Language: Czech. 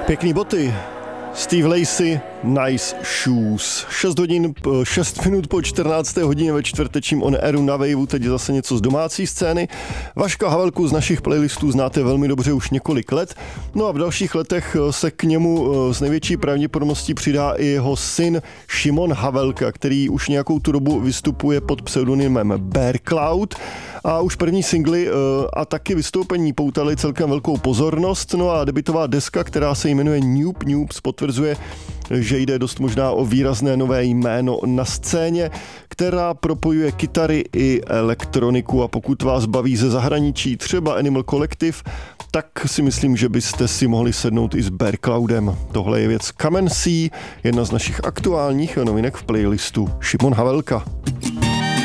Pěkný boty. Steve Lacy, Nice Shoes. 6 minut po 14. hodině ve čtvrtečním On Airu na Waveu, teď zase něco z domácí scény. Vaška Havelku z našich playlistů znáte velmi dobře už několik let, no a v dalších letech se k němu s největší pravděpodobností přidá i jeho syn Šimon Havelka, který už nějakou tu dobu vystupuje pod pseudonymem Bear Cloud. A už první singly a taky vystoupení poutaly celkem velkou pozornost. No a debutová deska, která se jmenuje Noob Noobs, potvrzuje, že jde dost možná o výrazné nové jméno na scéně, která propojuje kytary i elektroniku. A pokud vás baví ze zahraničí třeba Animal Collective, tak si myslím, že byste si mohli sednout i s Bear Cloudem. Tohle je věc Come and See, jedna z našich aktuálních novinek v playlistu Šimon Havelka.